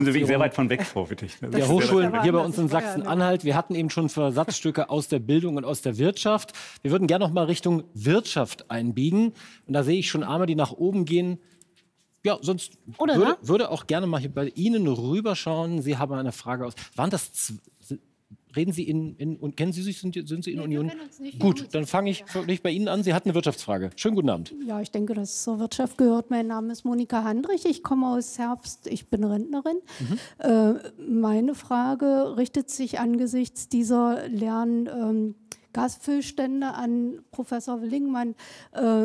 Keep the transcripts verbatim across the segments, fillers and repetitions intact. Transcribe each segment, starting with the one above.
sind wir sehr weit von weg, Frau Wittig. Der Hochschulen hier bei uns in Sachsen-Anhalt. Wir hatten eben schon Versatzstücke aus der Bildung und aus der Wirtschaft. Wir würden gerne noch mal Richtung Wirtschaft einbiegen. Und da sehe ich schon Arme, die nach oben gehen. Ja, sonst Oder, würde, ne? würde auch gerne mal hier bei Ihnen rüberschauen. Sie haben eine Frage aus. Waren das z- Reden Sie in, in und kennen Sie sich, sind, sind Sie in Nee, Union? wir kennen uns nicht. Gut, dann fange ich wirklich bei Ihnen an. Sie hatten eine Wirtschaftsfrage. Schönen guten Abend. Ja, ich denke, dass es zur Wirtschaft gehört. Mein Name ist Monika Handrich. Ich komme aus Herbst. Ich bin Rentnerin. Äh, meine Frage richtet sich angesichts dieser leeren ähm, Gasfüllstände an Professor Willingmann, äh,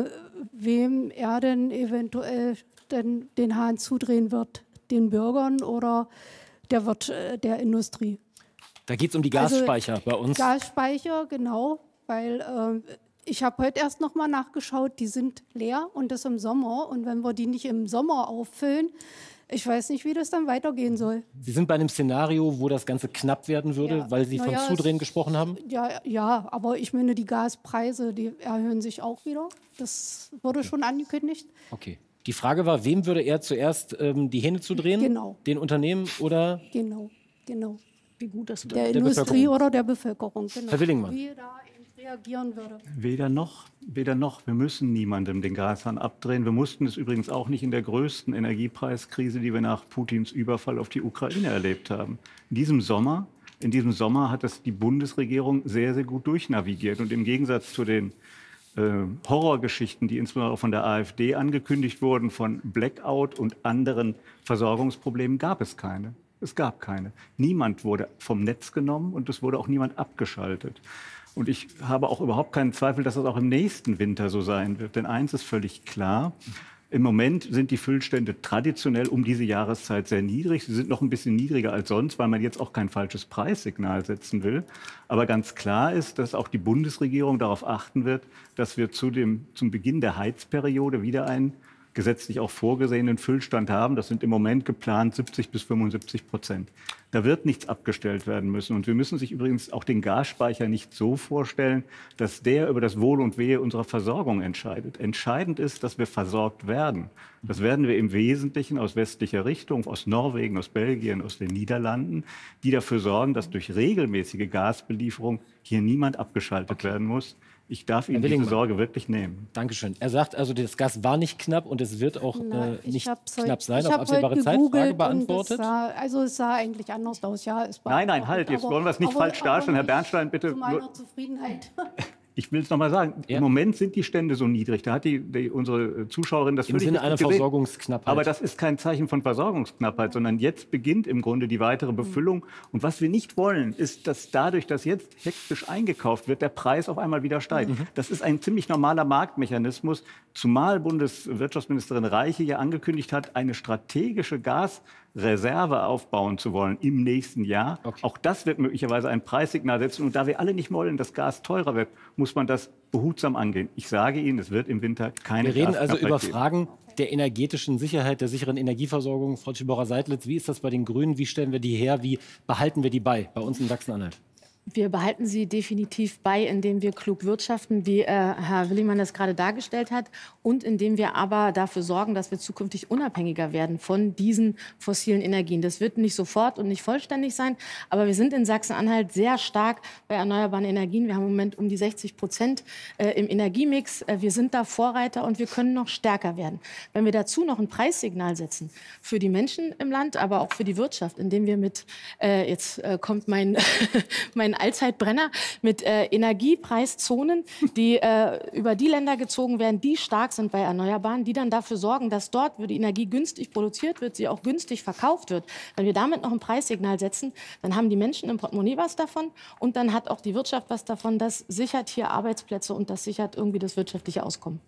wem er denn eventuell denn den Hahn zudrehen wird, den Bürgern oder der, Wirt, äh, der Industrie. Da geht es um die Gasspeicher Also, bei uns. Gasspeicher, genau, weil äh, ich habe heute erst noch mal nachgeschaut, die sind leer und das im Sommer. Und wenn wir die nicht im Sommer auffüllen, ich weiß nicht, wie das dann weitergehen soll. Sie sind bei einem Szenario, wo das Ganze knapp werden würde, Ja, weil Sie na von ja, Zudrehen es- gesprochen haben? Ja, ja, aber ich meine, die Gaspreise, die erhöhen sich auch wieder. Das wurde schon angekündigt. Okay. Die Frage war, wem würde er zuerst ähm, die Hände zudrehen? Genau. Den Unternehmen oder Genau, genau. Wie gut, dass du Der, der Industrie Bevölkerung. oder der Bevölkerung. Genau. Herr Willingmann. Wie da eben reagieren würde. Weder noch, weder noch. Wir müssen niemandem den Gashahn abdrehen. Wir mussten es übrigens auch nicht in der größten Energiepreiskrise, die wir nach Putins Überfall auf die Ukraine erlebt haben. In diesem Sommer, in diesem Sommer hat das die Bundesregierung sehr, sehr gut durchnavigiert. Und im Gegensatz zu den äh, Horrorgeschichten, die insbesondere auch von der AfD angekündigt wurden, von Blackout und anderen Versorgungsproblemen, gab es keine. Es gab keine. Niemand wurde vom Netz genommen und es wurde auch niemand abgeschaltet. Und ich habe auch überhaupt keinen Zweifel, dass das auch im nächsten Winter so sein wird. Denn eins ist völlig klar. Im Moment sind die Füllstände traditionell um diese Jahreszeit sehr niedrig. Sie sind noch ein bisschen niedriger als sonst, weil man jetzt auch kein falsches Preissignal setzen will. Aber ganz klar ist, dass auch die Bundesregierung darauf achten wird, dass wir zu dem, zum Beginn der Heizperiode wieder einen gesetzlich auch vorgesehenen Füllstand haben. Das sind im Moment geplant siebzig bis fünfundsiebzig Prozent. Da wird nichts abgestellt werden müssen. Und wir müssen sich übrigens auch den Gasspeicher nicht so vorstellen, dass der über das Wohl und Wehe unserer Versorgung entscheidet. Entscheidend ist, dass wir versorgt werden. Das werden wir im Wesentlichen aus westlicher Richtung, aus Norwegen, aus Belgien, aus den Niederlanden, die dafür sorgen, dass durch regelmäßige Gasbelieferung hier niemand abgeschaltet werden muss. Ich darf Ihnen diese Willingmann. Sorge wirklich nehmen. Dankeschön. Er sagt also, das Gas war nicht knapp und es wird auch Na, äh, ich nicht hab's knapp heut- sein. ich Auf hab absehbare heute Zeit. Frage gegoogelt und es beantwortet. Sah, also es sah eigentlich anders aus. Ja, es Nein, nein, beantwortet, halt, jetzt aber- wollen wir es nicht aber- falsch darstellen. Herr aber Bernstein, nicht bitte. Zu meiner Zufriedenheit. Ich will es nochmal sagen, Ja. im Moment sind die Stände so niedrig. Da hat die, die, unsere Zuschauerin das Im völlig Sinne richtig einer gesehen. Versorgungsknappheit. Aber das ist kein Zeichen von Versorgungsknappheit, sondern jetzt beginnt im Grunde die weitere Befüllung. Und was wir nicht wollen, ist, dass dadurch, dass jetzt hektisch eingekauft wird, der Preis auf einmal wieder steigt. Das ist ein ziemlich normaler Marktmechanismus, zumal Bundeswirtschaftsministerin Reiche ja angekündigt hat, eine strategische Gasreserve aufbauen zu wollen im nächsten Jahr. Okay. Auch das wird möglicherweise ein Preissignal setzen. Und da wir alle nicht wollen, dass Gas teurer wird, muss man das behutsam angehen. Ich sage Ihnen, es wird im Winter keine Wir reden also Gasknappheit über geben. Fragen der energetischen Sicherheit, der sicheren Energieversorgung. Frau Tschibora-Seidlitz, wie ist das bei den Grünen? Wie stellen wir die her? Wie behalten wir die bei, bei uns in Sachsen-Anhalt? Wir behalten sie definitiv bei, indem wir klug wirtschaften, wie äh, Herr Willingmann das gerade dargestellt hat, und indem wir aber dafür sorgen, dass wir zukünftig unabhängiger werden von diesen fossilen Energien. Das wird nicht sofort und nicht vollständig sein, aber wir sind in Sachsen-Anhalt sehr stark bei erneuerbaren Energien. Wir haben im Moment um die sechzig Prozent äh, im Energiemix. Äh, wir sind da Vorreiter und wir können noch stärker werden. Wenn wir dazu noch ein Preissignal setzen für die Menschen im Land, aber auch für die Wirtschaft, indem wir mit, äh, jetzt äh, kommt mein, mein Allzeitbrenner, mit äh, Energiepreiszonen, die äh, über die Länder gezogen werden, die stark sind bei Erneuerbaren, die dann dafür sorgen, dass dort, wo die Energie günstig produziert wird, sie auch günstig verkauft wird. Wenn wir damit noch ein Preissignal setzen, dann haben die Menschen im Portemonnaie was davon und dann hat auch die Wirtschaft was davon. Das sichert hier Arbeitsplätze und das sichert irgendwie das wirtschaftliche Auskommen.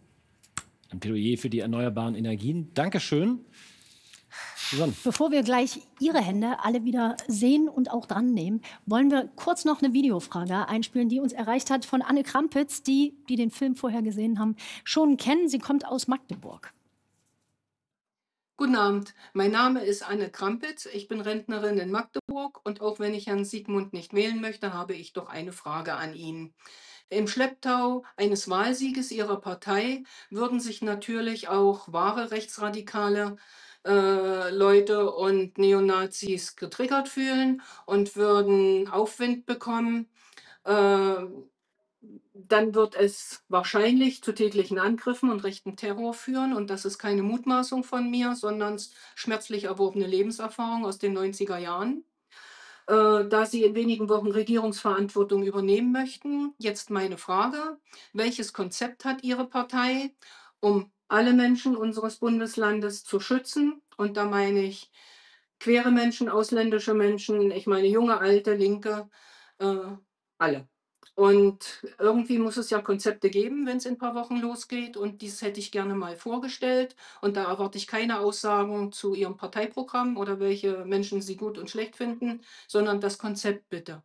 Ein Plädoyer für die erneuerbaren Energien. Dankeschön. Susanne. Bevor wir gleich Ihre Hände alle wieder sehen und auch dran nehmen, wollen wir kurz noch eine Videofrage einspielen, die uns erreicht hat von Anne Krampitz, die, die den Film vorher gesehen haben, schon kennen. Sie kommt aus Magdeburg. Guten Abend, mein Name ist Anne Krampitz, ich bin Rentnerin in Magdeburg und auch wenn ich Herrn Sigmund nicht wählen möchte, habe ich doch eine Frage an ihn. Im Schlepptau eines Wahlsieges Ihrer Partei würden sich natürlich auch wahre Rechtsradikale äh, Leute und Neonazis getriggert fühlen und würden Aufwind bekommen, äh, dann wird es wahrscheinlich zu tätlichen Angriffen und rechten Terror führen. Und das ist keine Mutmaßung von mir, sondern schmerzlich erworbene Lebenserfahrung aus den neunziger Jahren. Äh, da Sie in wenigen Wochen Regierungsverantwortung übernehmen möchten, jetzt meine Frage: Welches Konzept hat Ihre Partei, um alle Menschen unseres Bundeslandes zu schützen? Und da meine ich queere Menschen, ausländische Menschen, ich meine junge, alte, Linke, äh, alle. Und irgendwie muss es ja Konzepte geben, wenn es in ein paar Wochen losgeht. Und dies hätte ich gerne mal vorgestellt. Und da erwarte ich keine Aussagen zu Ihrem Parteiprogramm oder welche Menschen Sie gut und schlecht finden, sondern das Konzept bitte.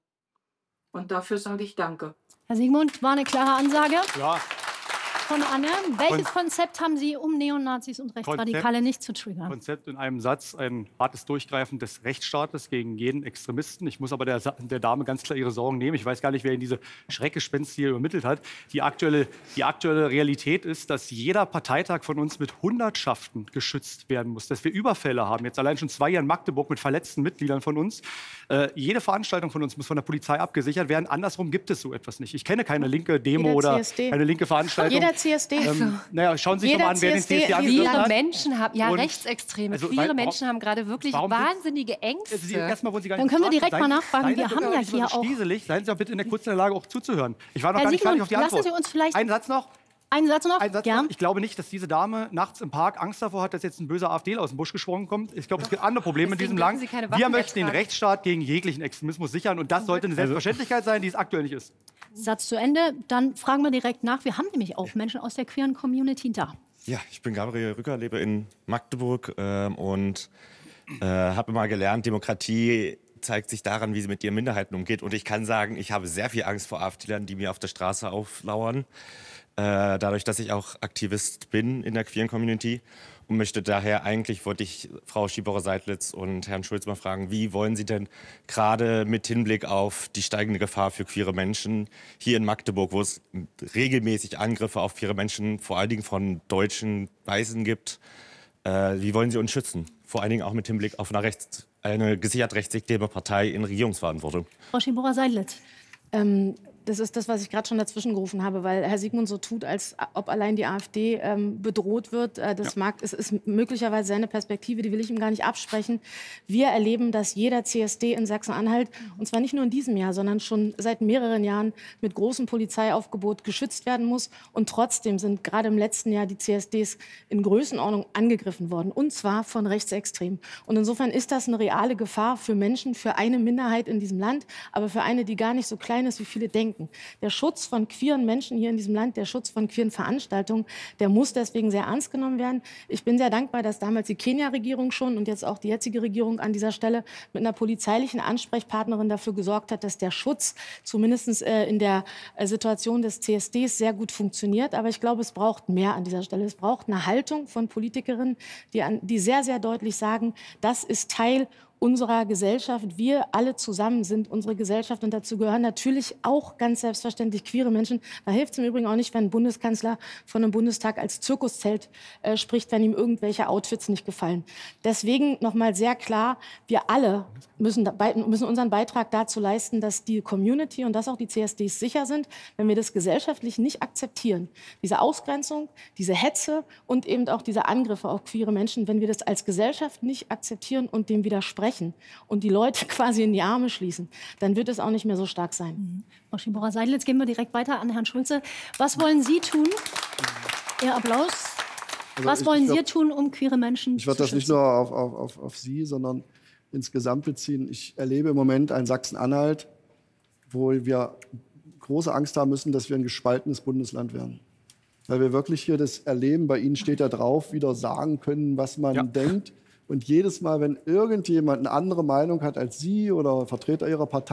Und dafür sage ich Danke. Herr Siegmund, war eine klare Ansage. Ja. Von Anne. Welches Konzept haben Sie, um Neonazis und Rechtsradikale Konzept, nicht zu triggern? Konzept in einem Satz, ein hartes Durchgreifen des Rechtsstaates gegen jeden Extremisten. Ich muss aber der, der Dame ganz klar ihre Sorgen nehmen. Ich weiß gar nicht, wer Ihnen diese Schreckgespenst hier übermittelt hat. Die aktuelle, die aktuelle Realität ist, dass jeder Parteitag von uns mit Hundertschaften geschützt werden muss. Dass wir Überfälle haben. Jetzt allein schon zwei Jahre in Magdeburg mit verletzten Mitgliedern von uns. Äh, jede Veranstaltung von uns muss von der Polizei abgesichert werden. Andersrum gibt es so etwas nicht. Ich kenne keine linke Demo Jeder oder C S D. eine linke Veranstaltung. Jeder C S D. Ähm, naja, schauen Sie sich doch mal an, wer den C S D angegriffen Queere hat. Menschen haben, ja, Und- Rechtsextreme, also, queere weil- Menschen haben gerade wirklich warum gibt's- wahnsinnige Ängste. Also, Sie- erstmal wollen Sie gar Dann nicht können wir fragen. direkt mal Seien- nachfragen. seien Wir Sie haben doch ja nicht so hier auch- stieselig. Seien Sie doch bitte in der kurzen in der Lage, auch zuzuhören. Ich war noch Herr gar nicht fertig Siegmund, auf die lassen Antwort. Sie uns vielleicht- Einen Satz noch. Einen Satz noch? Ein Satz Gern. noch. Ich glaube nicht, dass diese Dame nachts im Park Angst davor hat, dass jetzt ein böser AfDler aus dem Busch gesprungen kommt. Ich glaube, es gibt andere Probleme in Deswegen diesem Land. dürfen Sie keine Wir Waffen möchten den ertragen. Rechtsstaat gegen jeglichen Extremismus sichern. Und das sollte eine Selbstverständlichkeit sein, die es aktuell nicht ist. Satz zu Ende. Dann fragen wir direkt nach. Wir haben nämlich auch Menschen aus der queeren Community da. Ja, ich bin Gabriel Rücker, lebe in Magdeburg ähm, und äh, habe immer gelernt, Demokratie zeigt sich daran, wie sie mit ihren Minderheiten umgeht. Und ich kann sagen, ich habe sehr viel Angst vor AfDlern, die mir auf der Straße auflauern. Äh, dadurch, dass ich auch Aktivist bin in der queeren Community und möchte daher eigentlich, wollte ich Frau Schieborer-Seidlitz und Herrn Schulz mal fragen, wie wollen Sie denn gerade mit Hinblick auf die steigende Gefahr für queere Menschen hier in Magdeburg, wo es regelmäßig Angriffe auf queere Menschen, vor allen Dingen von deutschen Weißen gibt, äh, wie wollen Sie uns schützen? Vor allen Dingen auch mit Hinblick auf eine, rechts, eine gesichert rechtsextreme Partei in Regierungsverantwortung. Frau Schieborer-Seidlitz. Ähm, das ist das, was ich gerade schon dazwischen gerufen habe, weil Herr Siegmund so tut, als ob allein die AfD ähm, bedroht wird. Äh, das mag, es ist möglicherweise seine Perspektive, die will ich ihm gar nicht absprechen. Wir erleben, dass jeder C S D in Sachsen-Anhalt, und zwar nicht nur in diesem Jahr, sondern schon seit mehreren Jahren mit großem Polizeiaufgebot geschützt werden muss. Und trotzdem sind gerade im letzten Jahr die C S Ds in Größenordnung angegriffen worden, und zwar von Rechtsextremen. Und insofern ist das eine reale Gefahr für Menschen, für eine Minderheit in diesem Land, aber für eine, die gar nicht so klein ist, wie viele denken. Der Schutz von queeren Menschen hier in diesem Land, der Schutz von queeren Veranstaltungen, der muss deswegen sehr ernst genommen werden. Ich bin sehr dankbar, dass damals die Kenia-Regierung schon und jetzt auch die jetzige Regierung an dieser Stelle mit einer polizeilichen Ansprechpartnerin dafür gesorgt hat, dass der Schutz zumindest äh, in der äh, Situation des C S Ds sehr gut funktioniert. Aber ich glaube, es braucht mehr an dieser Stelle. Es braucht eine Haltung von Politikerinnen, die, an, die sehr, sehr deutlich sagen, das ist Teil unserer Gesellschaft. Wir alle zusammen sind unsere Gesellschaft und dazu gehören natürlich auch ganz selbstverständlich queere Menschen. Da hilft es im Übrigen auch nicht, wenn ein Bundeskanzler von einem Bundestag als Zirkuszelt äh, spricht, wenn ihm irgendwelche Outfits nicht gefallen. Deswegen nochmal sehr klar, wir alle müssen, müssen unseren Beitrag dazu leisten, dass die Community und dass auch die C S Ds sicher sind. Wenn wir das gesellschaftlich nicht akzeptieren, diese Ausgrenzung, diese Hetze und eben auch diese Angriffe auf queere Menschen, wenn wir das als Gesellschaft nicht akzeptieren und dem widersprechen und die Leute quasi in die Arme schließen, dann wird es auch nicht mehr so stark sein. Mhm. Frau Schieborer-Seidlitz, gehen wir direkt weiter an Herrn Schulze. Was wollen Sie tun? Ihr Applaus. Also Was ich, wollen ich würd, Sie tun, um queere Menschen Ich würde zu das nicht schützen? nur auf, auf, auf, auf Sie, sondern insgesamt beziehen. Ich erlebe im Moment ein Sachsen-Anhalt, wo wir große Angst haben müssen, dass wir ein gespaltenes Bundesland werden. Weil wir wirklich hier das erleben, bei Ihnen steht da drauf, wieder sagen können, was man Ja. denkt. Und jedes Mal, wenn irgendjemand eine andere Meinung hat als Sie oder Vertreter Ihrer Partei,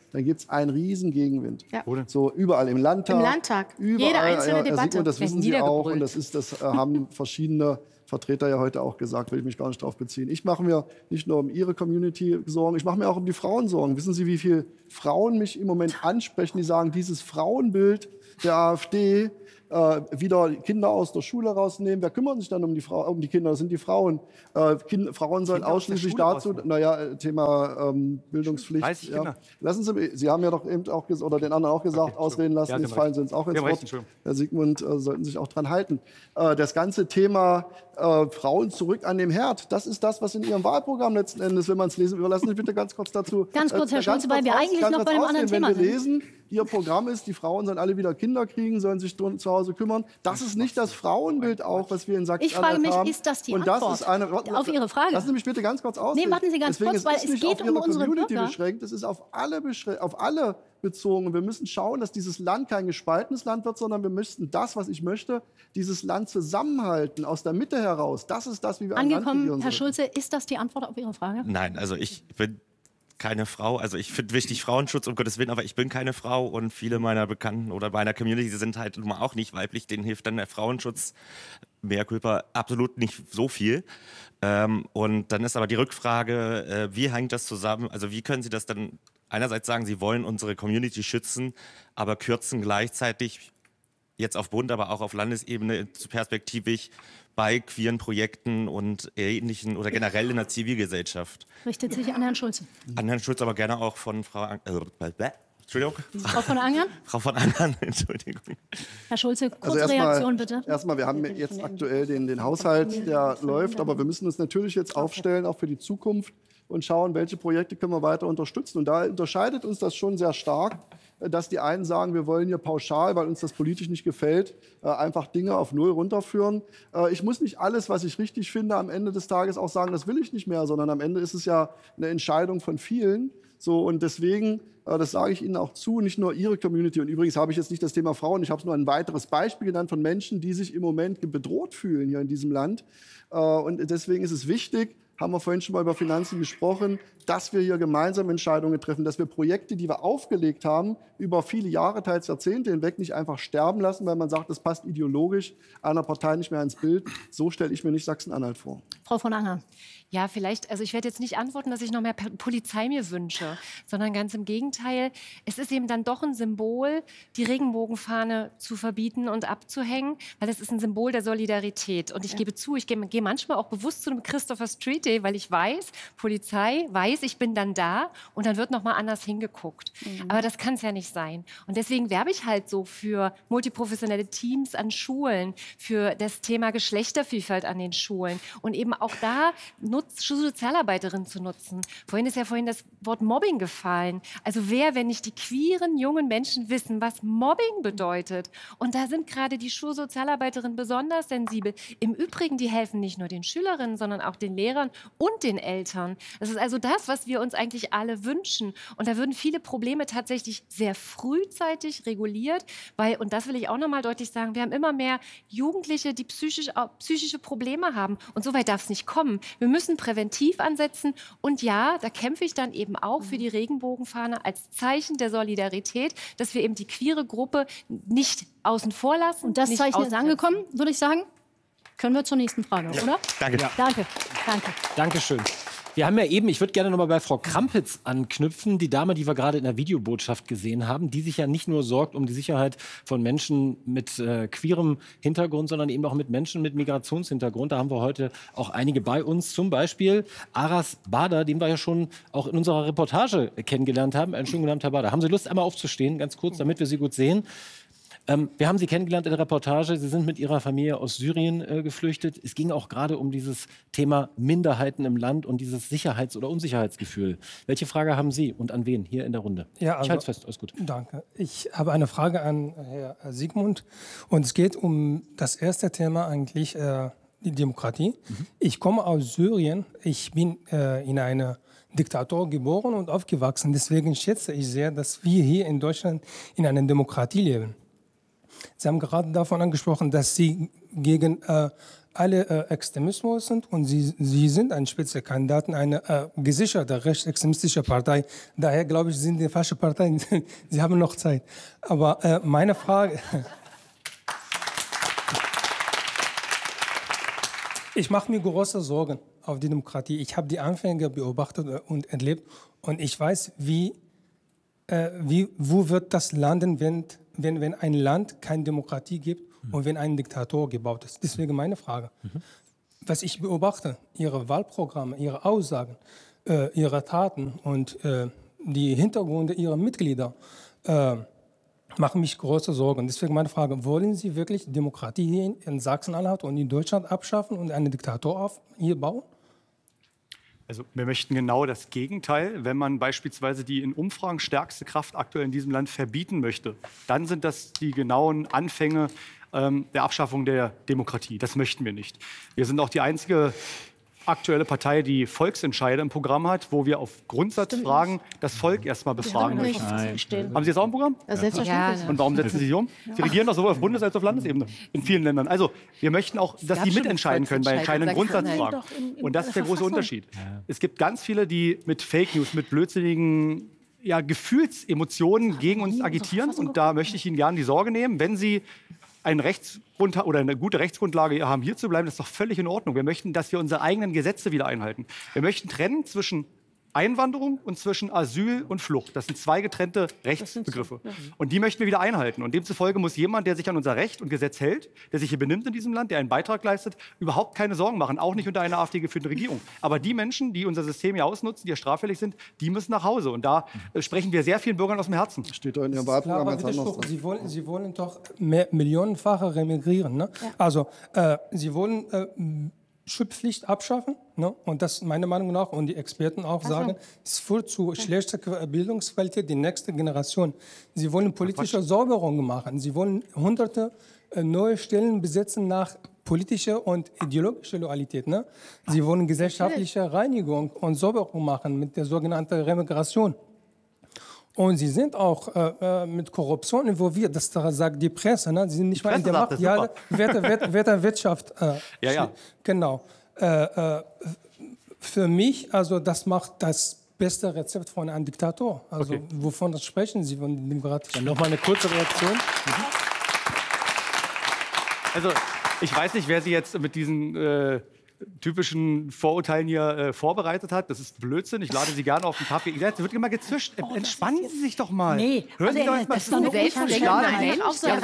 dann gibt es einen riesen Gegenwind. Ja. So überall im Landtag. Im Landtag. Überall, Jede einzelne ja, Debatte. Sigmund, das Werden wissen Sie auch. niedergebrüllt. Und das, ist, das äh, haben verschiedene Vertreter ja heute auch gesagt, will ich mich gar nicht darauf beziehen. Ich mache mir nicht nur um Ihre Community Sorgen, ich mache mir auch um die Frauen Sorgen. Wissen Sie, wie viele Frauen mich im Moment ansprechen, die sagen, dieses Frauenbild der AfD, äh, wieder Kinder aus der Schule rausnehmen. Wer kümmert sich dann um die, Frau, um die Kinder? Das sind die Frauen. Äh, kind, Frauen sollen Kinder aus der ausschließlich Schule dazu, rausnehmen. naja, Thema ähm, Bildungspflicht. dreißig Ja. Kinder. Lassen Sie, Sie haben ja doch eben auch, ges- oder den anderen auch gesagt, Okay, ausreden lassen, ja, Sie jetzt haben fallen recht. Sie uns auch Sie ins haben recht, Wort. Entschuldigung. Herr Sigmund, äh, sollten sich auch dran halten. Äh, das ganze Thema äh, Frauen zurück an dem Herd, das ist das, was in Ihrem Wahlprogramm letzten Endes, wenn man es lesen, überlassen Sie bitte ganz kurz dazu. Ganz kurz, Herr äh, Schulze, weil kurz wir aus- eigentlich ganz noch kurz bei einem ausreden, anderen Thema Wenn wir sind. lesen, Ihr Programm ist, die Frauen sollen alle wieder Kinder kriegen, sollen sich drum- zu Hause kümmern. Das ist nicht das Frauenbild auch, was wir in Sachsen Ich frage mich, haben. ist das die Und das Antwort ist eine, auf Ihre Frage? Lassen Sie mich bitte ganz kurz ausreden. Nee, warten Sie ganz Deswegen, kurz, weil ist es nicht geht auf um Ihre unsere Community Bürger. beschränkt, es ist auf alle, beschränkt, auf alle bezogen. Und wir müssen schauen, dass dieses Land kein gespaltenes Land wird, sondern wir müssten das, was ich möchte, dieses Land zusammenhalten, aus der Mitte heraus. Das ist das, wie wir ein Land Angekommen, regieren Herr sollen. Schulze, ist das die Antwort auf Ihre Frage? Nein, also ich bin keine Frau. Also ich finde wichtig Frauenschutz, um Gottes Willen, aber ich bin keine Frau und viele meiner Bekannten oder meiner Community sind halt nun mal auch nicht weiblich. Denen hilft dann der Frauenschutz, mehr Culpa, absolut nicht so viel. Ähm, und dann ist aber die Rückfrage, äh, wie hängt das zusammen? Also wie können Sie das dann einerseits sagen, Sie wollen unsere Community schützen, aber kürzen gleichzeitig jetzt auf Bund, aber auch auf Landesebene perspektivisch bei queeren Projekten und ähnlichen oder generell in der Zivilgesellschaft. Richtet sich an Herrn Schulze. An Herrn Schulz, aber gerne auch von Frau An äh, bäh, Entschuldigung. Frau von Angern? Frau von Angern, Entschuldigung. Herr Schulze, kurze Also erstmal- Reaktion bitte. Erstmal, wir haben jetzt aktuell den, den Haushalt, der läuft, aber wir müssen uns natürlich jetzt aufstellen, auch für die Zukunft und schauen, welche Projekte können wir weiter unterstützen. Und da unterscheidet uns das schon sehr stark, dass die einen sagen, wir wollen hier pauschal, weil uns das politisch nicht gefällt, äh, einfach Dinge auf Null runterführen. Äh, ich muss nicht alles, was ich richtig finde, am Ende des Tages auch sagen, das will ich nicht mehr, sondern am Ende ist es ja eine Entscheidung von vielen. So, und deswegen, äh, das sage ich Ihnen auch zu, nicht nur Ihre Community. Und übrigens habe ich jetzt nicht das Thema Frauen, ich habe nur ein weiteres Beispiel genannt von Menschen, die sich im Moment bedroht fühlen hier in diesem Land. Äh, und deswegen ist es wichtig, haben wir vorhin schon mal über Finanzen gesprochen, dass wir hier gemeinsam Entscheidungen treffen, dass wir Projekte, die wir aufgelegt haben, über viele Jahre, teils Jahrzehnte hinweg nicht einfach sterben lassen, weil man sagt, das passt ideologisch einer Partei nicht mehr ins Bild. So stelle ich mir nicht Sachsen-Anhalt vor. Frau von Angern. Ja, vielleicht, also ich werde jetzt nicht antworten, dass ich noch mehr P- Polizei mir wünsche, sondern ganz im Gegenteil. Es ist eben dann doch ein Symbol, die Regenbogenfahne zu verbieten und abzuhängen, weil es ist ein Symbol der Solidarität. Und ich ja. gebe zu, ich gehe, gehe manchmal auch bewusst zu einem Christopher Street Day, weil ich weiß, Polizei weiß, ich bin dann da und dann wird noch mal anders hingeguckt. Mhm. Aber das kann es ja nicht sein. Und deswegen werbe ich halt so für multiprofessionelle Teams an Schulen, für das Thema Geschlechtervielfalt an den Schulen und eben auch da Nutz, Sozialarbeiterin zu nutzen. Vorhin ist ja vorhin das Wort Mobbing gefallen. Also wer, wenn nicht die queeren jungen Menschen wissen, was Mobbing bedeutet? Und da sind gerade die Schulsozialarbeiterinnen besonders sensibel. Im Übrigen, die helfen nicht nur den Schülerinnen, sondern auch den Lehrern und den Eltern. Das ist also das, was wir uns eigentlich alle wünschen. Und da würden viele Probleme tatsächlich sehr frühzeitig reguliert, weil, und das will ich auch noch mal deutlich sagen, wir haben immer mehr Jugendliche, die psychisch, psychische Probleme haben. Und so weit darf es nicht kommen. Wir müssen präventiv ansetzen. Und ja, da kämpfe ich dann eben auch für die Regenbogenfahne als Zeichen der Solidarität, dass wir eben die queere Gruppe nicht außen vor lassen. Und das nicht Zeichen ist ausgrenzen. angekommen, würde ich sagen. Können wir zur nächsten Frage, Ja. oder? Danke. Ja. Danke. Danke. Dankeschön. Wir haben ja eben, ich würde gerne noch mal bei Frau Krampitz anknüpfen, die Dame, die wir gerade in der Videobotschaft gesehen haben, die sich ja nicht nur sorgt um die Sicherheit von Menschen mit äh, queerem Hintergrund, sondern eben auch mit Menschen mit Migrationshintergrund. Da haben wir heute auch einige bei uns, zum Beispiel Aras Bader, den wir ja schon auch in unserer Reportage kennengelernt haben. Einen schönen guten Abend, Herr Bader. Haben Sie Lust, einmal aufzustehen, ganz kurz, damit wir Sie gut sehen? Ähm, wir haben Sie kennengelernt in der Reportage. Sie sind mit Ihrer Familie aus Syrien äh, geflüchtet. Es ging auch gerade um dieses Thema Minderheiten im Land und dieses Sicherheits- oder Unsicherheitsgefühl. Welche Frage haben Sie und an wen hier in der Runde? Ja, ich also, halte es fest, alles gut. Danke. Ich habe eine Frage an Herrn Sigmund. Und es geht um das erste Thema eigentlich, äh, die Demokratie. Mhm. Ich komme aus Syrien. Ich bin äh, in einer Diktatur geboren und aufgewachsen. Deswegen schätze ich sehr, dass wir hier in Deutschland in einer Demokratie leben. Sie haben gerade davon angesprochen, dass Sie gegen äh, alle äh, Extremismus sind und Sie, Sie sind ein Spitzenkandidat, eine äh, gesicherte rechtsextremistische Partei. Daher glaube ich, Sie sind die falsche Partei. Sie haben noch Zeit. Aber äh, meine Frage... Ich mache mir große Sorgen auf die Demokratie. Ich habe die Anfänge beobachtet und erlebt und ich weiß, wie, äh, wie, wo wird das landen, wenn, wenn, wenn ein Land keine Demokratie gibt mhm. und wenn ein Diktator gebaut ist. Deswegen meine Frage. Mhm. Was ich beobachte, Ihre Wahlprogramme, Ihre Aussagen, äh, Ihre Taten und äh, die Hintergründe Ihrer Mitglieder, äh, machen mich große Sorgen. Deswegen meine Frage, wollen Sie wirklich Demokratie hier in Sachsen-Anhalt und in Deutschland abschaffen und einen Diktator auf, hier bauen? Also wir möchten genau das Gegenteil. Wenn man beispielsweise die in Umfragen stärkste Kraft aktuell in diesem Land verbieten möchte, dann sind das die genauen Anfänge ähm, der Abschaffung der Demokratie. Das möchten wir nicht. Wir sind auch die einzige aktuelle Partei, die Volksentscheide im Programm hat, wo wir auf Grundsatzfragen das Volk erstmal befragen möchten. Haben Sie das auch im Programm? Ja, selbstverständlich. Ja. Und warum setzen Sie sich um? Sie regieren doch sowohl auf Bundes- als auch auf Landesebene in vielen Ländern. Also wir möchten auch, dass Sie mitentscheiden können bei entscheidenden Grundsatzfragen. Und das ist der große Unterschied. Es gibt ganz viele, die mit Fake News, mit blödsinnigen ja, Gefühlsemotionen gegen uns agitieren. Und da möchte ich Ihnen gerne die Sorge nehmen, wenn Sie einen Rechtsgrund oder eine gute Rechtsgrundlage haben, hier zu bleiben, das ist doch völlig in Ordnung. Wir möchten, dass wir unsere eigenen Gesetze wieder einhalten. Wir möchten trennen zwischen Einwanderung und zwischen Asyl und Flucht. Das sind zwei getrennte Rechtsbegriffe. Und die möchten wir wieder einhalten. Und demzufolge muss jemand, der sich an unser Recht und Gesetz hält, der sich hier benimmt in diesem Land, der einen Beitrag leistet, überhaupt keine Sorgen machen, auch nicht unter einer AfD-geführten Regierung. Aber die Menschen, die unser System hier ausnutzen, die ja straffällig sind, die müssen nach Hause. Und da äh, sprechen wir sehr vielen Bürgern aus dem Herzen. Steht doch in Ihrem Wahlprogramm ganz anders. Sie wollen, Sie wollen doch mehr millionenfache remigrieren. Ne? Ja. Also, äh, Sie wollen äh, Schulpflicht abschaffen, ne? Und das meiner Meinung nach und die Experten auch also. sagen, es führt zu schlechter Bildungsqualität der nächsten Generation. Sie wollen politische Säuberung machen. Sie wollen hunderte äh, neue Stellen besetzen nach politischer und ideologischer Loyalität. Ne? Sie wollen gesellschaftliche Reinigung und Säuberung machen mit der sogenannten Remigration. Und sie sind auch äh, mit Korruption involviert, das sagt die Presse. Ne? Sie sind nicht die mal in der Macht. Ja, Wetterwirtschaft. Äh, ja, ja. Genau. Äh, äh, für mich, also das macht das beste Rezept von einem Diktator. Also okay. Wovon sprechen Sie von Demokratie? Dann noch mal eine kurze Reaktion. Mhm. Also ich weiß nicht, wer Sie jetzt mit diesen äh, typischen Vorurteilen hier äh, vorbereitet hat. Das ist Blödsinn. Ich lade Sie gerne auf den Kaffee. Es wird immer gezischt. Oh, Entspannen Sie sich doch mal. Nee, Hören Sie doch mal das ist doch eine Selbstverständlichkeit.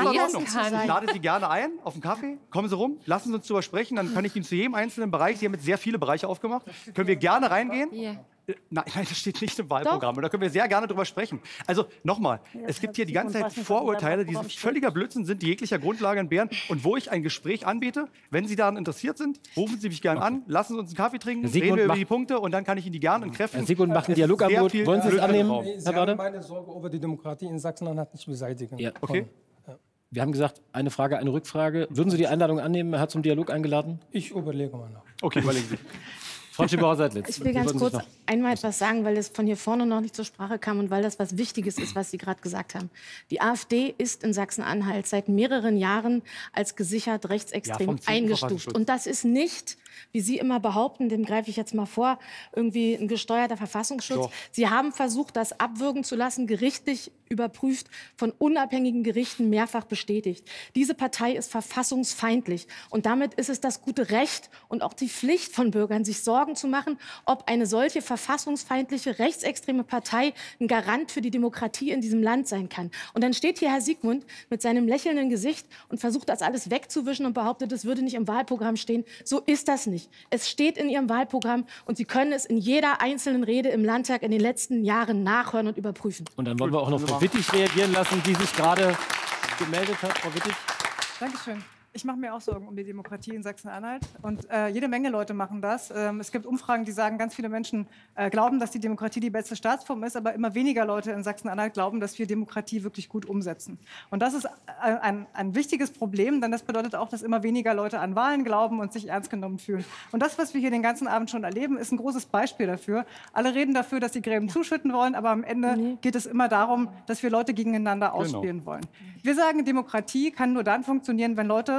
Ich lade Sie gerne ein auf den Kaffee. Kommen Sie rum. Lassen Sie uns darüber sprechen. Dann kann ich Ihnen zu jedem einzelnen Bereich, Sie haben jetzt sehr viele Bereiche aufgemacht, können wir gerne reingehen. Yeah. Nein, nein, das steht nicht im Wahlprogramm. Und da können wir sehr gerne drüber sprechen. Also nochmal, ja, es gibt hier die ganze Zeit Vorurteile, die völliger Blödsinn sind, die jeglicher Grundlage entbehren. Und wo ich ein Gespräch anbiete, wenn Sie daran interessiert sind, rufen Sie mich gerne okay. an, lassen Sie uns einen Kaffee trinken, reden wir über die Punkte und dann kann ich Ihnen die gerne entkräften. Herr Sigmund macht ein Dialogangebot. Wollen Sie es annehmen, Sie Herr haben meine Sorge über die Demokratie in Sachsen-Anhalt nicht beseitigen. Ja. Okay. Ja. Wir haben gesagt, eine Frage, eine Rückfrage. Würden Sie die Einladung annehmen? Er hat zum Dialog eingeladen. Ich überlege mal noch. Okay, überlegen Sie. Frau Schieber-Seidlitz. Ich will ganz kurz einmal etwas sagen, weil es von hier vorne noch nicht zur Sprache kam und weil das was Wichtiges ist, was Sie gerade gesagt haben. Die AfD ist in Sachsen-Anhalt seit mehreren Jahren als gesichert rechtsextrem ja, eingestuft. Und das ist nicht, wie Sie immer behaupten, dem greife ich jetzt mal vor, irgendwie ein gesteuerter Verfassungsschutz. Doch. Sie haben versucht, das abwürgen zu lassen, gerichtlich überprüft, von unabhängigen Gerichten mehrfach bestätigt. Diese Partei ist verfassungsfeindlich. Und damit ist es das gute Recht und auch die Pflicht von Bürgern, sich Sorgen zu machen, ob eine solche verfassungsfeindliche, rechtsextreme Partei ein Garant für die Demokratie in diesem Land sein kann. Und dann steht hier Herr Sigmund mit seinem lächelnden Gesicht und versucht, das alles wegzuwischen und behauptet, es würde nicht im Wahlprogramm stehen. So ist das nicht. Es steht in Ihrem Wahlprogramm und Sie können es in jeder einzelnen Rede im Landtag in den letzten Jahren nachhören und überprüfen. Und dann wollen wir auch noch Frau Wittig reagieren lassen, die sich gerade gemeldet hat. Frau Wittig. Dankeschön. Ich mache mir auch Sorgen um die Demokratie in Sachsen-Anhalt. Und äh, jede Menge Leute machen das. Ähm, es gibt Umfragen, die sagen, ganz viele Menschen äh, glauben, dass die Demokratie die beste Staatsform ist, aber immer weniger Leute in Sachsen-Anhalt glauben, dass wir Demokratie wirklich gut umsetzen. Und das ist ein, ein, ein wichtiges Problem, denn das bedeutet auch, dass immer weniger Leute an Wahlen glauben und sich ernst genommen fühlen. Und das, was wir hier den ganzen Abend schon erleben, ist ein großes Beispiel dafür. Alle reden dafür, dass sie Gräben zuschütten wollen, aber am Ende nee. geht es immer darum, dass wir Leute gegeneinander ausspielen genau. wollen. Wir sagen, Demokratie kann nur dann funktionieren, wenn Leute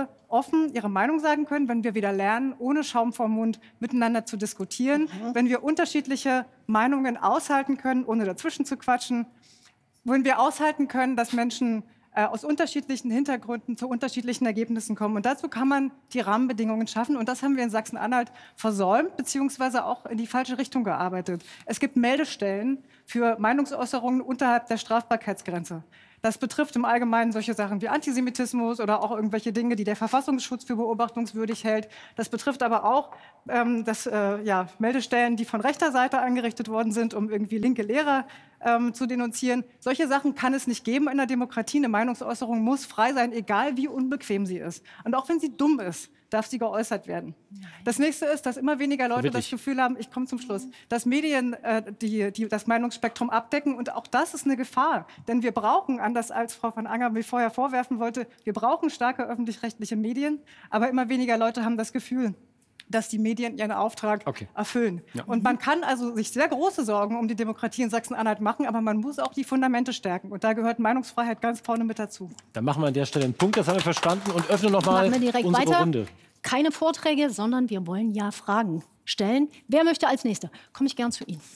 Leute offen ihre Meinung sagen können, wenn wir wieder lernen, ohne Schaum vorm Mund miteinander zu diskutieren, mhm. wenn wir unterschiedliche Meinungen aushalten können, ohne dazwischen zu quatschen, wenn wir aushalten können, dass Menschen äh, aus unterschiedlichen Hintergründen zu unterschiedlichen Ergebnissen kommen. Und dazu kann man die Rahmenbedingungen schaffen. Und das haben wir in Sachsen-Anhalt versäumt, beziehungsweise auch in die falsche Richtung gearbeitet. Es gibt Meldestellen für Meinungsäußerungen unterhalb der Strafbarkeitsgrenze. Das betrifft im Allgemeinen solche Sachen wie Antisemitismus oder auch irgendwelche Dinge, die der Verfassungsschutz für beobachtungswürdig hält. Das betrifft aber auch ähm, das, äh, ja, Meldestellen, die von rechter Seite eingerichtet worden sind, um irgendwie linke Lehrer ähm, zu denunzieren. Solche Sachen kann es nicht geben in der Demokratie. Eine Meinungsäußerung muss frei sein, egal wie unbequem sie ist. Und auch wenn sie dumm ist, darf sie geäußert werden. Das nächste ist, dass immer weniger Leute das Gefühl haben, ich komme zum Schluss, dass Medien äh, die, die das Meinungsspektrum abdecken. Und auch das ist eine Gefahr. Denn wir brauchen, anders als Frau von Anger mir vorher vorwerfen wollte, wir brauchen starke öffentlich-rechtliche Medien. Aber immer weniger Leute haben das Gefühl, dass die Medien ihren Auftrag okay. erfüllen. Ja. Und man kann also sich sehr große Sorgen um die Demokratie in Sachsen-Anhalt machen, aber man muss auch die Fundamente stärken. Und da gehört Meinungsfreiheit ganz vorne mit dazu. Dann machen wir an der Stelle einen Punkt, das haben wir verstanden, und öffnen noch mal unsere weiter. Runde. Keine Vorträge, sondern wir wollen ja Fragen stellen. Wer möchte als Nächster? Komme ich gern zu Ihnen.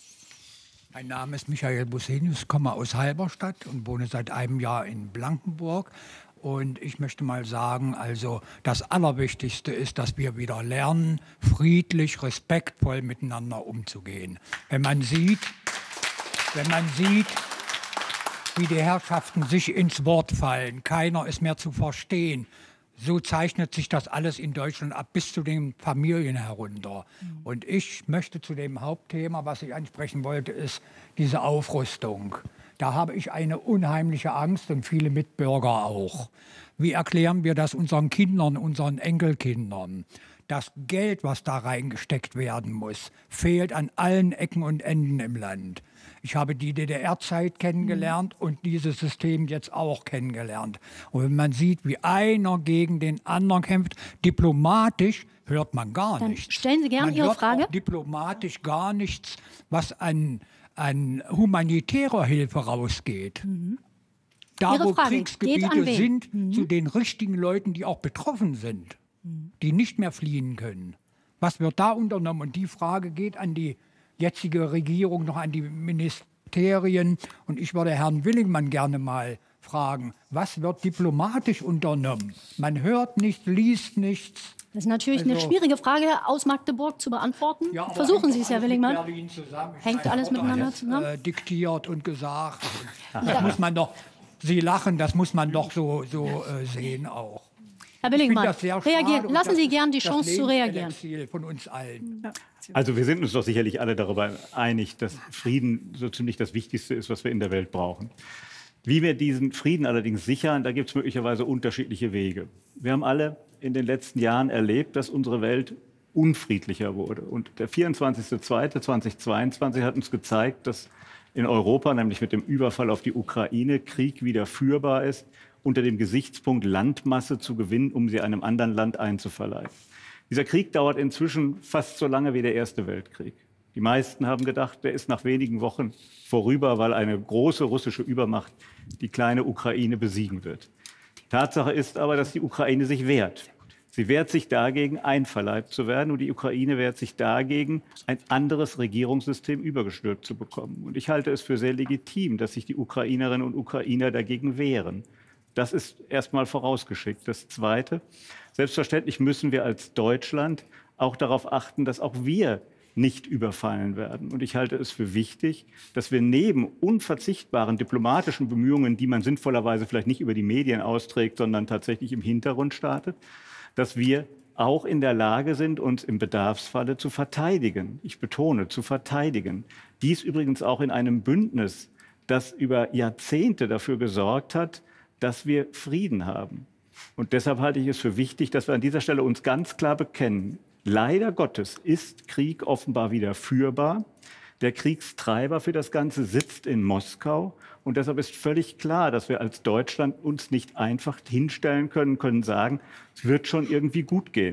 Mein Name ist Michael Busenius, komme aus Halberstadt und wohne seit einem Jahr in Blankenburg. Und ich möchte mal sagen, also das Allerwichtigste ist, dass wir wieder lernen, friedlich, respektvoll miteinander umzugehen. Wenn man sieht, wenn man sieht, wie die Herrschaften sich ins Wort fallen, keiner ist mehr zu verstehen, so zeichnet sich das alles in Deutschland ab, bis zu den Familien herunter. Mhm. Und ich möchte zu dem Hauptthema, was ich ansprechen wollte, ist diese Aufrüstung. Da habe ich eine unheimliche Angst und viele Mitbürger auch. Wie erklären wir das unseren Kindern, unseren Enkelkindern? Das Geld, was da reingesteckt werden muss, fehlt an allen Ecken und Enden im Land. Ich habe die D D R-Zeit kennengelernt mhm. und dieses System jetzt auch kennengelernt. Und wenn man sieht, wie einer gegen den anderen kämpft, diplomatisch hört man gar Dann nichts. Stellen Sie gerne man Ihre hört Frage. Auch diplomatisch gar nichts, was an, an humanitärer Hilfe rausgeht. Mhm. Da, Ihre wo Frage Kriegsgebiete sind, mhm. zu den richtigen Leuten, die auch betroffen sind, mhm. die nicht mehr fliehen können. Was wird da unternommen? Und die Frage geht an die jetzige Regierung, noch an die Ministerien. Und ich würde Herrn Willingmann gerne mal fragen, was wird diplomatisch unternommen? Man hört nichts, liest nichts. Das ist natürlich Also, eine schwierige Frage aus Magdeburg zu beantworten. Ja, Versuchen Sie es, Herr Willingmann. Hängt Hängt alles miteinander zusammen? Äh, diktiert und gesagt. Das ja. muss man doch, Sie lachen, das muss man doch so, so äh, sehen auch. Herr Willingmann, reagieren. Lassen Sie gern die Chance zu reagieren. Von uns allen. Ja. Also wir sind uns doch sicherlich alle darüber einig, dass Frieden so ziemlich das Wichtigste ist, was wir in der Welt brauchen. Wie wir diesen Frieden allerdings sichern, da gibt es möglicherweise unterschiedliche Wege. Wir haben alle in den letzten Jahren erlebt, dass unsere Welt unfriedlicher wurde. Und der vierundzwanzigster zweite zweitausendzweiundzwanzig hat uns gezeigt, dass in Europa, nämlich mit dem Überfall auf die Ukraine, Krieg wieder führbar ist, unter dem Gesichtspunkt Landmasse zu gewinnen, um sie einem anderen Land einzuverleiben. Dieser Krieg dauert inzwischen fast so lange wie der Erste Weltkrieg. Die meisten haben gedacht, der ist nach wenigen Wochen vorüber, weil eine große russische Übermacht die kleine Ukraine besiegen wird. Tatsache ist aber, dass die Ukraine sich wehrt. Sie wehrt sich dagegen, einverleibt zu werden, und die Ukraine wehrt sich dagegen, ein anderes Regierungssystem übergestülpt zu bekommen. Und ich halte es für sehr legitim, dass sich die Ukrainerinnen und Ukrainer dagegen wehren. Das ist erstmal vorausgeschickt. Das Zweite: Selbstverständlich müssen wir als Deutschland auch darauf achten, dass auch wir nicht überfallen werden. Und ich halte es für wichtig, dass wir neben unverzichtbaren diplomatischen Bemühungen, die man sinnvollerweise vielleicht nicht über die Medien austrägt, sondern tatsächlich im Hintergrund startet, dass wir auch in der Lage sind, uns im Bedarfsfalle zu verteidigen. Ich betone, zu verteidigen. Dies übrigens auch in einem Bündnis, das über Jahrzehnte dafür gesorgt hat, dass wir Frieden haben. Und deshalb halte ich es für wichtig, dass wir an dieser Stelle uns ganz klar bekennen: Leider Gottes ist Krieg offenbar wieder führbar. Der Kriegstreiber für das Ganze sitzt in Moskau. Und deshalb ist völlig klar, dass wir als Deutschland uns nicht einfach hinstellen können, können sagen, es wird schon irgendwie gut gehen.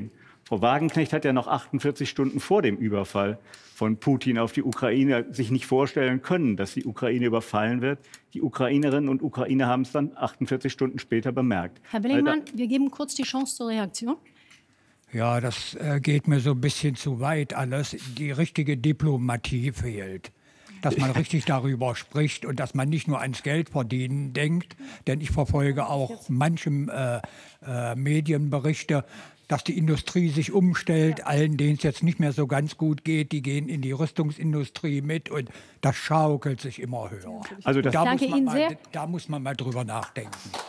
Frau Wagenknecht hat ja noch achtundvierzig Stunden vor dem Überfall von Putin auf die Ukraine sich nicht vorstellen können, dass die Ukraine überfallen wird. Die Ukrainerinnen und Ukrainer haben es dann achtundvierzig Stunden später bemerkt. Herr Billingmann, wir geben kurz die Chance zur Reaktion. Ja, das äh, geht mir so ein bisschen zu weit alles. Die richtige Diplomatie fehlt. Dass man richtig darüber spricht und dass man nicht nur ans Geld verdienen denkt. Denn ich verfolge auch manchem äh, äh, Medienberichte, dass die Industrie sich umstellt. Allen, denen es jetzt nicht mehr so ganz gut geht, die gehen in die Rüstungsindustrie mit und das schaukelt sich immer höher. Also das da, Danke muss man Ihnen mal, sehr. da muss man mal drüber nachdenken.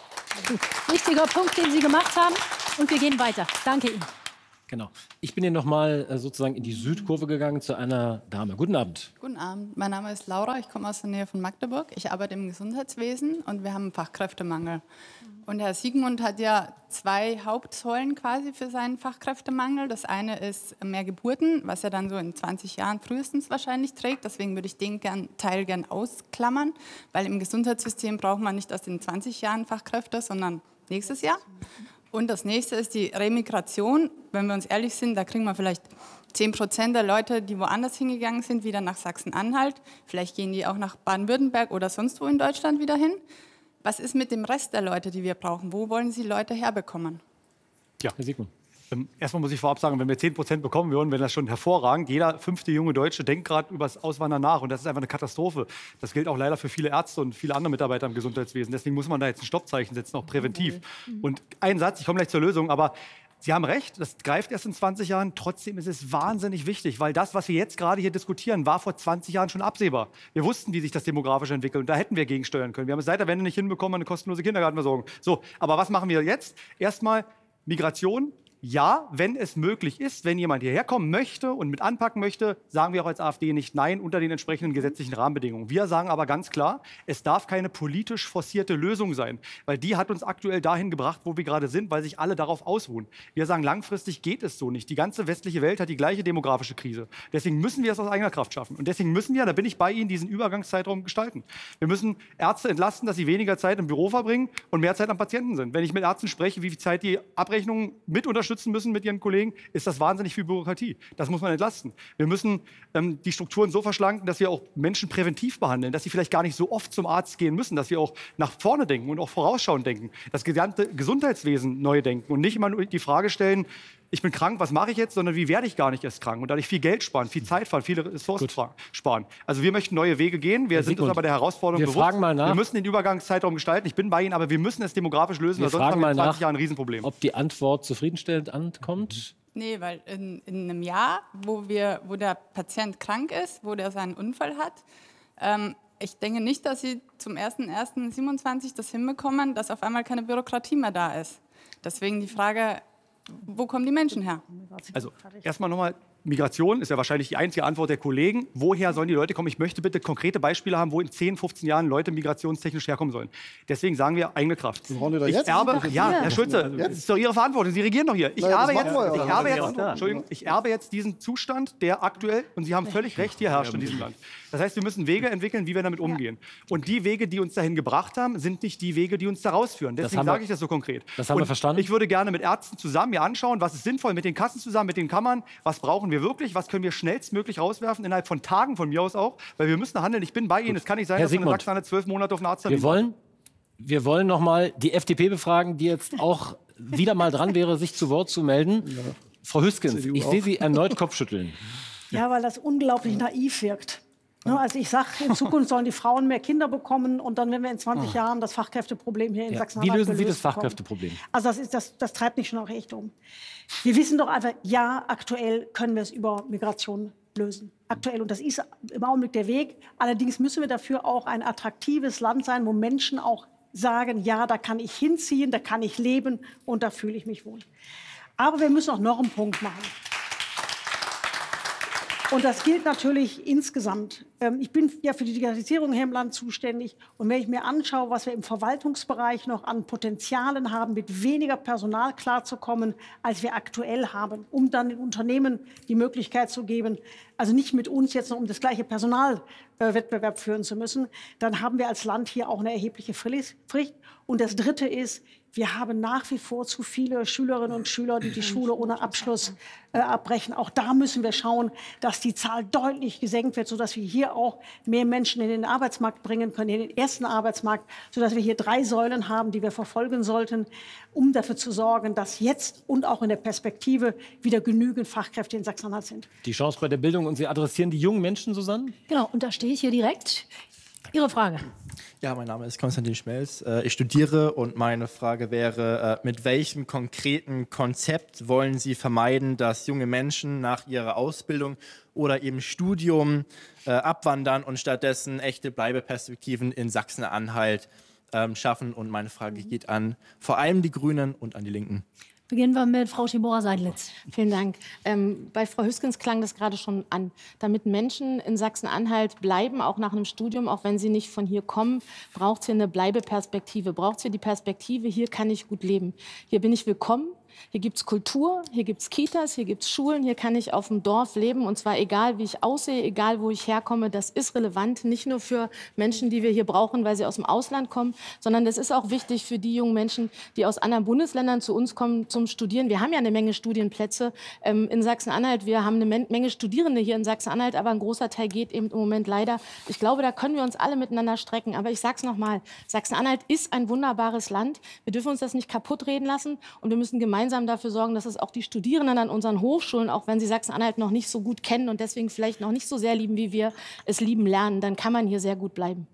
Wichtiger Punkt, den Sie gemacht haben. Und wir gehen weiter. Danke Ihnen. Genau. Ich bin hier nochmal äh, sozusagen in die Südkurve gegangen zu einer Dame. Guten Abend. Guten Abend. Mein Name ist Laura. Ich komme aus der Nähe von Magdeburg. Ich arbeite im Gesundheitswesen und wir haben einen Fachkräftemangel. Und Herr Siegmund hat ja zwei Hauptsäulen quasi für seinen Fachkräftemangel. Das eine ist mehr Geburten, was er dann so in zwanzig Jahren frühestens wahrscheinlich trägt. Deswegen würde ich den gern, Teil gern ausklammern, weil im Gesundheitssystem braucht man nicht erst in zwanzig Jahren Fachkräfte, sondern nächstes Jahr. Und das nächste ist die Remigration. Wenn wir uns ehrlich sind, da kriegen wir vielleicht zehn Prozent der Leute, die woanders hingegangen sind, wieder nach Sachsen-Anhalt. Vielleicht gehen die auch nach Baden-Württemberg oder sonst wo in Deutschland wieder hin. Was ist mit dem Rest der Leute, die wir brauchen? Wo wollen Sie Leute herbekommen? Ja, Herr Siegmund. Ähm, erstmal muss ich vorab sagen, wenn wir zehn Prozent bekommen würden, wäre das schon hervorragend. Jeder fünfte junge Deutsche denkt gerade über das Auswandern nach und das ist einfach eine Katastrophe. Das gilt auch leider für viele Ärzte und viele andere Mitarbeiter im Gesundheitswesen. Deswegen muss man da jetzt ein Stoppzeichen setzen, auch präventiv. Und ein Satz, ich komme gleich zur Lösung, aber Sie haben recht, das greift erst in zwanzig Jahren. Trotzdem ist es wahnsinnig wichtig, weil das, was wir jetzt gerade hier diskutieren, war vor zwanzig Jahren schon absehbar. Wir wussten, wie sich das demografisch entwickelt und da hätten wir gegensteuern können. Wir haben es seit der Wende nicht hinbekommen, eine kostenlose Kindergartenversorgung. So, aber was machen wir jetzt? Erstmal Migration. Ja, wenn es möglich ist, wenn jemand hierher kommen möchte und mit anpacken möchte, sagen wir auch als AfD nicht nein unter den entsprechenden gesetzlichen Rahmenbedingungen. Wir sagen aber ganz klar, es darf keine politisch forcierte Lösung sein, weil die hat uns aktuell dahin gebracht, wo wir gerade sind, weil sich alle darauf ausruhen. Wir sagen, langfristig geht es so nicht. Die ganze westliche Welt hat die gleiche demografische Krise. Deswegen müssen wir es aus eigener Kraft schaffen. Und deswegen müssen wir, da bin ich bei Ihnen, diesen Übergangszeitraum gestalten. Wir müssen Ärzte entlasten, dass sie weniger Zeit im Büro verbringen und mehr Zeit am Patienten sind. Wenn ich mit Ärzten spreche, wie viel Zeit die Abrechnungen mit unterstützen müssen mit ihren Kollegen, ist das wahnsinnig viel Bürokratie. Das muss man entlasten. Wir müssen ähm, die Strukturen so verschlanken, dass wir auch Menschen präventiv behandeln, dass sie vielleicht gar nicht so oft zum Arzt gehen müssen, dass wir auch nach vorne denken und auch vorausschauend denken, das gesamte Gesundheitswesen neu denken und nicht immer nur die Frage stellen, ich bin krank, was mache ich jetzt, sondern wie werde ich gar nicht erst krank und dadurch viel Geld sparen, viel Zeit sparen, viele Ressourcen Gut. sparen. Also wir möchten neue Wege gehen, wir Herr sind Siegmund, uns aber der Herausforderung wir bewusst. Fragen mal nach. Wir müssen den Übergangszeitraum gestalten, ich bin bei Ihnen, aber wir müssen es demografisch lösen, wir weil sonst haben wir in zwanzig Jahren ein Riesenproblem. Ob die Antwort zufriedenstellend ankommt? Nee, weil in, in einem Jahr, wo, wir, wo der Patient krank ist, wo der seinen Unfall hat, ähm, ich denke nicht, dass Sie zum ersten ersten siebenundzwanzig das hinbekommen, dass auf einmal keine Bürokratie mehr da ist. Deswegen die Frage, wo kommen die Menschen her? Also erstmal nochmal, Migration ist ja wahrscheinlich die einzige Antwort der Kollegen. Woher sollen die Leute kommen? Ich möchte bitte konkrete Beispiele haben, wo in zehn, fünfzehn Jahren Leute migrationstechnisch herkommen sollen. Deswegen sagen wir eigene Kraft. Wir da ich jetzt? erbe, ja, Herr Schulze, das ist doch Ihre Verantwortung. Sie regieren doch hier. Ich, naja, erbe, jetzt, wir, ich, erbe, jetzt, ja. Entschuldigung, ich erbe jetzt diesen Zustand, der aktuell, und Sie haben völlig recht, hier herrscht in diesem Land. Das heißt, wir müssen Wege entwickeln, wie wir damit umgehen. Und die Wege, die uns dahin gebracht haben, sind nicht die Wege, die uns da rausführen. Deswegen sage ich das so konkret. Das haben und wir verstanden. Ich würde gerne mit Ärzten zusammen mir anschauen, was ist sinnvoll, mit den Kassen zusammen, mit den Kammern, was brauchen wir wirklich, was können wir schnellstmöglich rauswerfen, innerhalb von Tagen von mir aus auch, weil wir müssen handeln. Ich bin bei Ihnen. Es kann nicht sein, Herr dass man in Siegmund, Sachsen zwölf Monate auf einen Arzt wir wollen, wir wollen noch mal die F D P befragen, die jetzt auch wieder mal dran wäre, sich zu Wort zu melden. Ja. Frau Hüskens, ich sehe Sie erneut Kopfschütteln. Ja, weil das unglaublich naiv wirkt. Also ich sage, in Zukunft sollen die Frauen mehr Kinder bekommen und dann werden wir in zwanzig oh. Jahren das Fachkräfteproblem hier in ja. Sachsen-Anhalt Wie lösen Sie das bekommen. Fachkräfteproblem? Also das, ist, das, das treibt mich schon auch echt um. Wir wissen doch einfach, ja, aktuell können wir es über Migration lösen. Aktuell. Und das ist im Augenblick der Weg. Allerdings müssen wir dafür auch ein attraktives Land sein, wo Menschen auch sagen, ja, da kann ich hinziehen, da kann ich leben und da fühle ich mich wohl. Aber wir müssen auch noch einen Punkt machen. Und das gilt natürlich insgesamt. Ich bin ja für die Digitalisierung hier im Land zuständig. Und wenn ich mir anschaue, was wir im Verwaltungsbereich noch an Potenzialen haben, mit weniger Personal klarzukommen, als wir aktuell haben, um dann den Unternehmen die Möglichkeit zu geben, also nicht mit uns jetzt noch um das gleiche Personalwettbewerb äh, führen zu müssen, dann haben wir als Land hier auch eine erhebliche Pflicht. Und das Dritte ist, wir haben nach wie vor zu viele Schülerinnen und Schüler, die die Schule ohne Abschluss äh, abbrechen. Auch da müssen wir schauen, dass die Zahl deutlich gesenkt wird, sodass wir hier auch mehr Menschen in den Arbeitsmarkt bringen können, in den ersten Arbeitsmarkt, sodass wir hier drei Säulen haben, die wir verfolgen sollten, um dafür zu sorgen, dass jetzt und auch in der Perspektive wieder genügend Fachkräfte in Sachsen-Anhalt sind. Die Chance bei der Bildung, und Sie adressieren die jungen Menschen, Susanne? Genau, und da stehe ich hier direkt. Ihre Frage. Ja, mein Name ist Konstantin Schmelz. Ich studiere und meine Frage wäre, mit welchem konkreten Konzept wollen Sie vermeiden, dass junge Menschen nach ihrer Ausbildung oder ihrem Studium abwandern und stattdessen echte Bleibeperspektiven in Sachsen-Anhalt schaffen? Und meine Frage geht an vor allem die Grünen und an die Linken. Beginnen wir mit Frau Schibora-Seidlitz. Vielen Dank. Ähm, bei Frau Hüskens klang das gerade schon an. Damit Menschen in Sachsen-Anhalt bleiben, auch nach einem Studium, auch wenn sie nicht von hier kommen, braucht es hier eine Bleibeperspektive. Braucht es hier die Perspektive, hier kann ich gut leben. Hier bin ich willkommen. Hier gibt es Kultur, hier gibt es Kitas, hier gibt es Schulen, hier kann ich auf dem Dorf leben. Und zwar egal, wie ich aussehe, egal, wo ich herkomme. Das ist relevant, nicht nur für Menschen, die wir hier brauchen, weil sie aus dem Ausland kommen, sondern das ist auch wichtig für die jungen Menschen, die aus anderen Bundesländern zu uns kommen zum Studieren. Wir haben ja eine Menge Studienplätze ähm, in Sachsen-Anhalt. Wir haben eine Menge Studierende hier in Sachsen-Anhalt, aber ein großer Teil geht eben im Moment leider. Ich glaube, da können wir uns alle miteinander strecken. Aber ich sage es nochmal, Sachsen-Anhalt ist ein wunderbares Land. Wir dürfen uns das nicht kaputt reden lassen und wir müssen gemeinsam dafür sorgen, dass es auch die Studierenden an unseren Hochschulen, auch wenn sie Sachsen-Anhalt noch nicht so gut kennen und deswegen vielleicht noch nicht so sehr lieben, wie wir es lieben lernen, dann kann man hier sehr gut bleiben.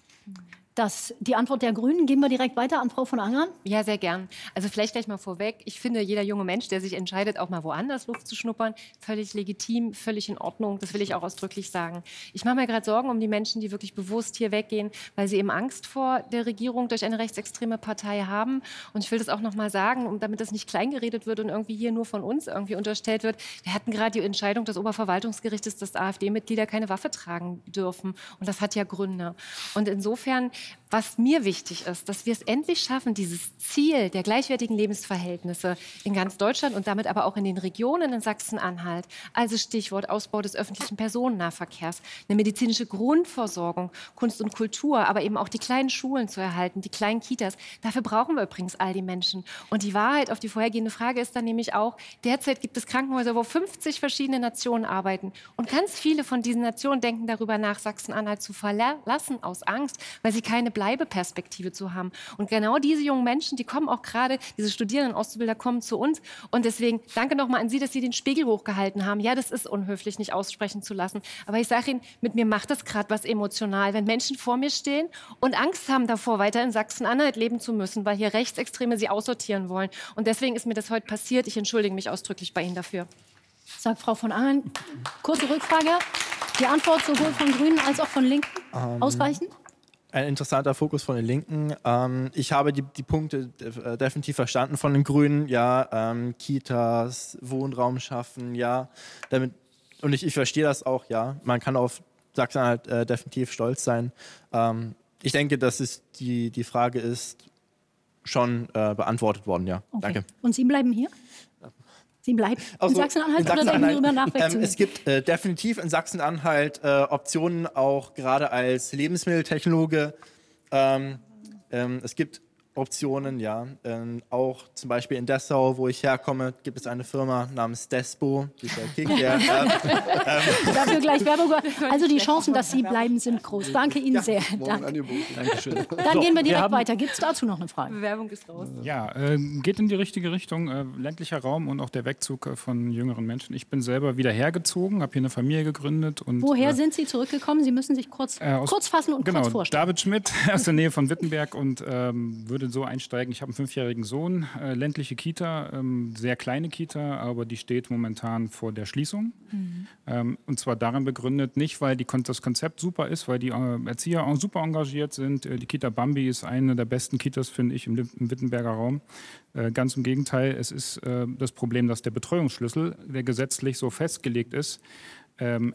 Das, die Antwort der Grünen geben wir direkt weiter an Frau von Angern. Ja, sehr gern. Also vielleicht gleich mal vorweg. Ich finde, jeder junge Mensch, der sich entscheidet, auch mal woanders Luft zu schnuppern, völlig legitim, völlig in Ordnung. Das will ich auch ausdrücklich sagen. Ich mache mir gerade Sorgen um die Menschen, die wirklich bewusst hier weggehen, weil sie eben Angst vor der Regierung durch eine rechtsextreme Partei haben. Und ich will das auch noch mal sagen, um, damit das nicht kleingeredet wird und irgendwie hier nur von uns irgendwie unterstellt wird. Wir hatten gerade die Entscheidung des Oberverwaltungsgerichtes, dass AfD-Mitglieder keine Waffe tragen dürfen. Und das hat ja Gründe. Und insofern, was mir wichtig ist, dass wir es endlich schaffen, dieses Ziel der gleichwertigen Lebensverhältnisse in ganz Deutschland und damit aber auch in den Regionen in Sachsen-Anhalt, also Stichwort Ausbau des öffentlichen Personennahverkehrs, eine medizinische Grundversorgung, Kunst und Kultur, aber eben auch die kleinen Schulen zu erhalten, die kleinen Kitas. Dafür brauchen wir übrigens all die Menschen. Und die Wahrheit auf die vorhergehende Frage ist dann nämlich auch, derzeit gibt es Krankenhäuser, wo fünfzig verschiedene Nationen arbeiten. Und ganz viele von diesen Nationen denken darüber nach, Sachsen-Anhalt zu verlassen aus Angst, weil sie keine Bleibeperspektive zu haben. Und genau diese jungen Menschen, die kommen auch gerade, diese Studierenden und Auszubilder kommen zu uns. Und deswegen danke nochmal an Sie, dass Sie den Spiegel hochgehalten haben. Ja, das ist unhöflich, nicht aussprechen zu lassen. Aber ich sage Ihnen, mit mir macht das gerade was emotional, wenn Menschen vor mir stehen und Angst haben davor, weiter in Sachsen-Anhalt leben zu müssen, weil hier Rechtsextreme sie aussortieren wollen. Und deswegen ist mir das heute passiert. Ich entschuldige mich ausdrücklich bei Ihnen dafür. Sagt Frau von Angern. Kurze Rückfrage. Die Antwort sowohl von Grünen als auch von Linken Ähm, ausreichend? Ein interessanter Fokus von den Linken. Ähm, ich habe die, die Punkte äh, definitiv verstanden von den Grünen. Ja, ähm, Kitas, Wohnraum schaffen, ja. Damit, und ich, ich verstehe das auch, ja. Man kann auf Sachsen-Anhalt äh, definitiv stolz sein. Ähm, ich denke, dass es die, die Frage ist schon äh, beantwortet worden, ja. Okay. Danke. Und Sie bleiben hier? Sie bleiben Also, in Sachsen-Anhalt in oder denken Sie darüber nach, ähm, wegzugehen? Es gibt äh, definitiv in Sachsen-Anhalt äh, Optionen, auch gerade als Lebensmitteltechnologe. Ähm, ähm, es gibt Optionen, ja. Ähm, auch zum Beispiel in Dessau, wo ich herkomme, gibt es eine Firma namens Despo. Dieser Kick, der, ähm, ähm, Dafür gleich Werbung. Also die Chancen, dass Sie bleiben, sind groß. Danke Ihnen sehr. Danke. Dankeschön. Dann So, gehen wir wir direkt haben- weiter. Gibt es dazu noch eine Frage? Bewerbung ist raus. Ja, äh, geht in die richtige Richtung. Äh, ländlicher Raum und auch der Wegzug äh, von jüngeren Menschen. Ich bin selber wieder hergezogen, habe hier eine Familie gegründet. Und, Woher äh, sind Sie zurückgekommen? Sie müssen sich kurz, Äh, aus- kurz fassen und genau, kurz vorstellen. David Schmidt aus der Nähe von Wittenberg und ähm, würde so einsteigen. Ich habe einen fünfjährigen Sohn, äh, ländliche Kita, ähm, sehr kleine Kita, aber die steht momentan vor der Schließung. Mhm. Ähm, und zwar darin begründet, nicht weil die, Kon- das Konzept super ist, weil die äh, Erzieher auch super engagiert sind. Äh, die Kita Bambi ist eine der besten Kitas, finde ich, im, Lim- im Wittenberger Raum. Äh, ganz im Gegenteil, es ist äh, das Problem, dass der Betreuungsschlüssel, der gesetzlich so festgelegt ist, ähm,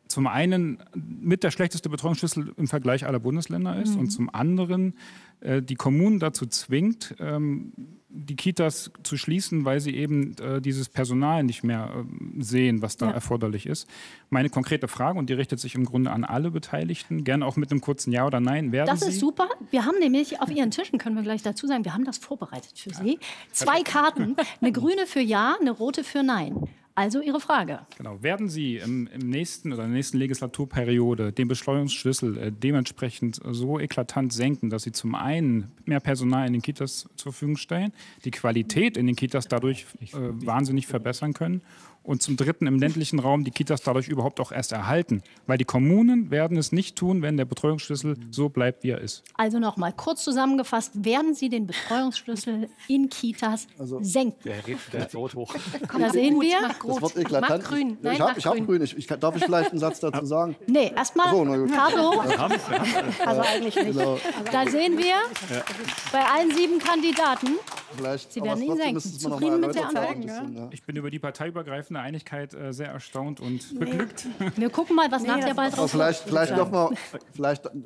zum einen mit der schlechteste Betreuungsschlüssel im Vergleich aller Bundesländer ist Mhm. und zum anderen äh, die Kommunen dazu zwingt, ähm, die Kitas zu schließen, weil sie eben äh, dieses Personal nicht mehr äh, sehen, was da Ja. erforderlich ist. Meine konkrete Frage, und die richtet sich im Grunde an alle Beteiligten, gerne auch mit einem kurzen Ja oder Nein, werden Das Sie... ist super. Wir haben nämlich auf Ihren Tischen, können wir gleich dazu sagen, wir haben das vorbereitet für Sie. Zwei Karten, eine grüne für Ja, eine rote für Nein. Also Ihre Frage. Genau. Werden Sie im, im nächsten oder in der nächsten Legislaturperiode den Beschleunigungsschlüssel äh, dementsprechend so eklatant senken, dass Sie zum einen mehr Personal in den Kitas zur Verfügung stellen, die Qualität in den Kitas dadurch äh, wahnsinnig verbessern können und zum dritten im ländlichen Raum die Kitas dadurch überhaupt auch erst erhalten? Weil die Kommunen werden es nicht tun, wenn der Betreuungsschlüssel so bleibt, wie er ist. Also noch mal kurz zusammengefasst, werden Sie den Betreuungsschlüssel in Kitas senken? Der redet der Rot hoch. Komm, da sehen wir. Das wird eklatant. Mach grün. Nein, ich habe mach hab grün. grün. Ich, ich, kann- darf ich vielleicht einen Satz dazu sagen? Nee, erstmal So, na gut. Karte hoch. Also eigentlich nicht. Genau. Da sehen wir bei allen sieben Kandidaten, Vielleicht, Sie aber werden ihn trotzdem senken. müsste es mal noch Zufrieden mal mit der erläutert Antwort? werden, ein bisschen, ja. Ich bin über die parteiübergreifende Einigkeit äh, sehr erstaunt und beglückt. wir gucken mal, was Nee, nachher das- bald Aber rauskommt. vielleicht, vielleicht noch mal, vielleicht